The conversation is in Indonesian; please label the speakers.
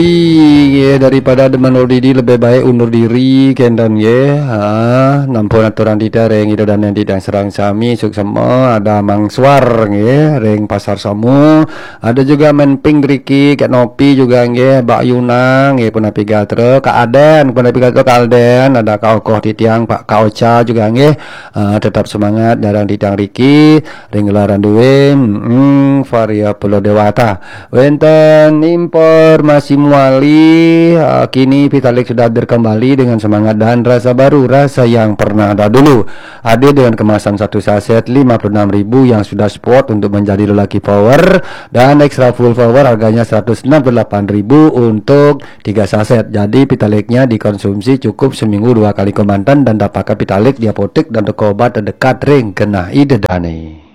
Speaker 1: Iya, daripada undur diri lebih baik undur diri kendan ya. Nampun aturan tidak reng itu dan yang tidak serang sami suksema ada mangsuar ya reng pasar samu. Ada juga menping griki kayak nopi juga nge Mbak Yunang ya pun api gatre Kak Aden pun api gatre Kak Alden ada Kak Okoh Titiang Pak Kak Ocha juga nge tetap semangat darang Titiang Riki ring gelaran duwe varia Pulau Dewata wenten informasi muali kini Vitalik sudah hadir kembali dengan semangat dan rasa baru, rasa yang pernah ada dulu. Hadir dengan kemasan satu saset 56.000 yang sudah spot untuk menjadi lelaki power dan extra full power harganya 168.000 untuk 3 saset. Jadi Vitaliknya dikonsumsi cukup seminggu 2 kali komandan dan dapatkan Vitalik di apotek dan toko obat terdekat ring kena ide dane.